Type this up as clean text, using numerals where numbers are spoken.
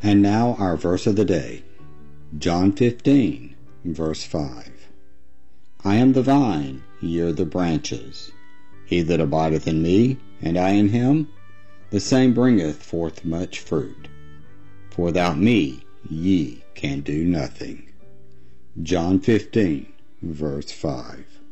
And now our verse of the day, John 15, verse 5. I am the vine, ye are the branches. He that abideth in me, and I in him, the same bringeth forth much fruit. For without me ye can do nothing. John 15, verse 5.